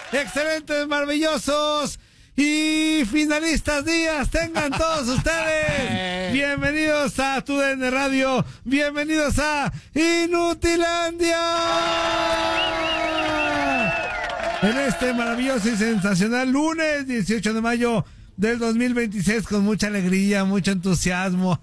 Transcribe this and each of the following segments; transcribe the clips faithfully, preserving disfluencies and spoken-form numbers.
excelentes, maravillosos y finalistas días tengan todos ustedes. Bienvenidos a Tu D N Radio, bienvenidos a Inutilandia. En este maravilloso y sensacional lunes dieciocho de mayo del dos mil veintiséis, con mucha alegría, mucho entusiasmo.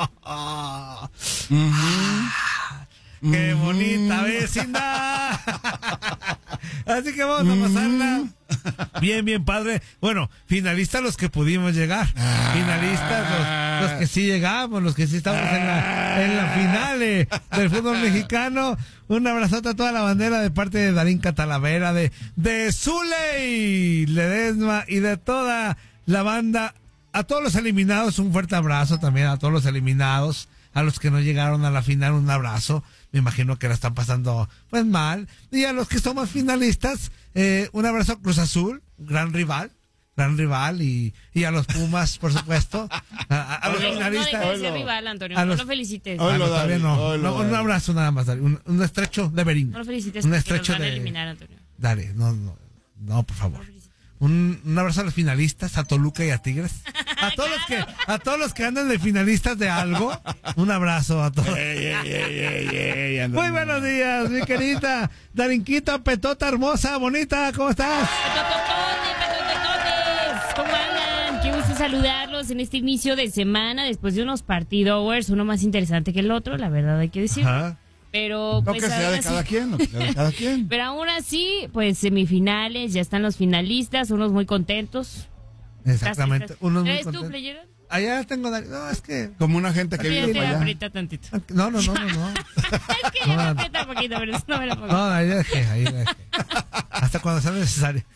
Uh-huh. ¡Qué bonita vecindad! Así que vamos a pasarla bien, bien padre. Bueno, finalistas los que pudimos llegar. Finalistas los, los que sí llegamos, los que sí estamos en la, en la final eh, del fútbol mexicano. Un abrazote a toda la bandera de parte de Darín Catalavera, de, de Zuley Ledesma y de toda la banda. A todos los eliminados, un fuerte abrazo también a todos los eliminados. A los que no llegaron a la final, un abrazo. Me imagino que la están pasando pues mal. Y a los que somos finalistas, eh, un abrazo a Cruz Azul, gran rival, gran rival. Y, y a los Pumas, por supuesto. A, a, a los no, finalistas. No dejes de ser rival, Antonio. A No los, lo felicites. Ah, no, todavía no. Oilo, no un abrazo nada más, Dari. Un, un estrecho de Berín. No lo felicites. Un estrecho nos van de... a eliminar, Antonio. Dale, no, no, no, por favor. Un, un abrazo a los finalistas, a Toluca y a Tigres. A todos los que, a todos los que andan de finalistas de algo. Un abrazo a todos. Ey, ey, ey, ey, ey, Muy buenos días, mi querida Darinquita, petota hermosa, bonita, ¿cómo estás? Petototones, petototones, ¿cómo andan? Qué gusto saludarlos en este inicio de semana, después de unos partidowers, uno más interesante que el otro, la verdad hay que decir. Ajá. Pero Lo pues que sea de así, cada quien, lo que sea de cada quien. pero aún así, pues semifinales, ya están los finalistas, unos muy contentos. Exactamente. Casi, casi. Unos muy ¿Traes tú, contentos. playera? Allá tengo, Dari- no, es que... Como una gente que Sí, vive te para allá. aprieta tantito. No, no, no, no, no. Es que ya me aprieta un poquito, pero eso no me lo pongo. No, ahí la dejé, ahí la dejé. Hasta cuando sea necesario.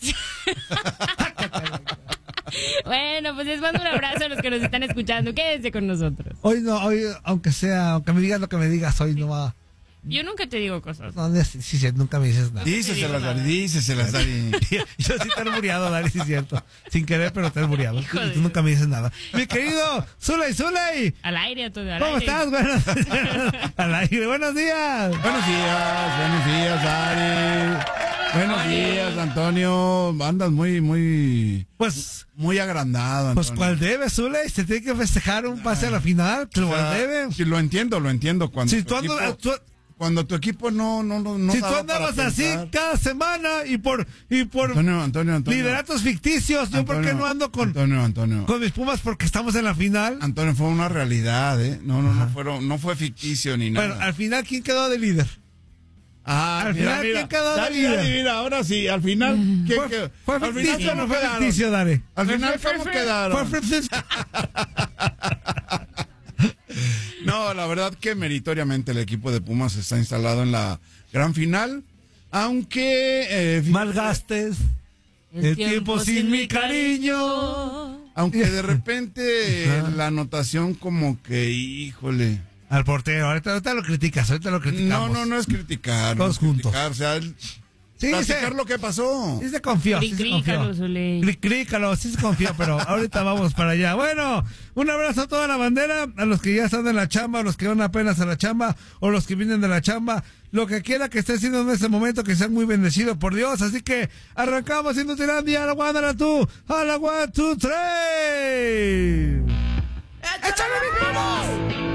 Bueno, pues les mando un abrazo a los que nos están escuchando. Quédense con nosotros. Hoy no, hoy, aunque sea, aunque me digas lo que me digas, hoy no va... Yo nunca te digo cosas. No, no, sí, sí, nunca me dices nada. Díceselas, Dari, díceselas, Dari. Yo sí te he muriado, Dari, sí es cierto. Sin querer, pero te he muriado. Hijo de Tú nunca me dices nada. Mi querido Zuley, Zuley. Al aire, Antonio, al ¿Cómo aire. estás? Buenos al aire. Buenos días. Buenos días, buenos días, Dari. Buenos días, Antonio. Andas muy, muy, Pues, muy agrandado, pues Antonio. ¿cuál debe, Zuley? Se tiene que festejar un pase a la final. O ¿Cuál sea, debe? sí, lo entiendo, lo entiendo. Cuando Si tu tú andas- equipo- tú- Cuando tu equipo no, no, no, no si tú daba para andabas así pensar. cada semana y por, y por Antonio, Antonio, Antonio. lideratos ficticios, yo por qué no ando con, Antonio, Antonio. con mis Pumas porque estamos en la final. Antonio, fue una realidad, ¿eh? No, no, no fueron, no fue ficticio ni nada. Bueno, al final, ¿quién quedó de líder? Ah, al final, ¿quién quedó de Dari, líder? Dari, mira, ahora sí, al final, ¿quién ¿Fue, quedó? fue Al final, ficticio o no ¿cómo fue quedaron? ficticio, Dare? Al final, ¿cómo quedaron? Fue ficticio. No, la verdad que meritoriamente el equipo de Pumas está instalado en la gran final, aunque... Eh, Malgastes el tiempo sin mi cariño. Aunque de repente Ajá. la anotación como que, híjole... Al portero, ahorita, ahorita lo criticas, ahorita lo criticamos. No, no, no es criticar. no Todos es criticar, juntos. O sea, el- Sí, platicar se, lo que pasó. sí se confió, sí se Crícalo, confió. Zuley. Cri- Crícalo, sí se confió, pero ahorita vamos para allá. Bueno, un abrazo a toda la bandera, a los que ya están en la chamba, a los que van apenas a la chamba, o los que vienen de la chamba, lo que quiera que esté haciendo en este momento, que sean muy bendecidos por Dios. Así que arrancamos siendo Tirandia, a la one, a la two, a la one, two, three. ¡Échale, mi